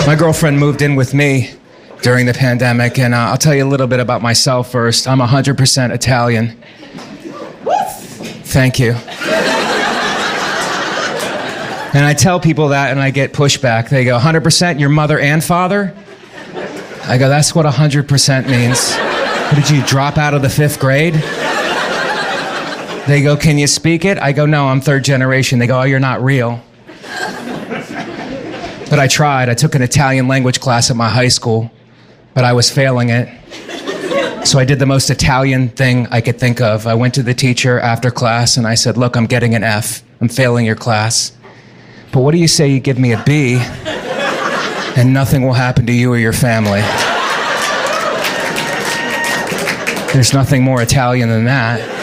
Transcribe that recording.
My girlfriend moved in with me during the pandemic, and I'll tell you a little bit about myself first. I'm 100% Italian. Thank you. And I tell people that, and I get pushback. They go, 100% your mother and father? I go, that's what 100% means. What, did you drop out of the 5th grade? They go, can you speak it? I go, no, I'm 3rd generation. They go, oh, you're not real. But I tried. I took an Italian language class at my high school, but I was failing it. So I did the most Italian thing I could think of. I went to the teacher after class and I said, look, I'm getting an F. I'm failing your class. But what do you say you give me a B and nothing will happen to you or your family? There's nothing more Italian than that.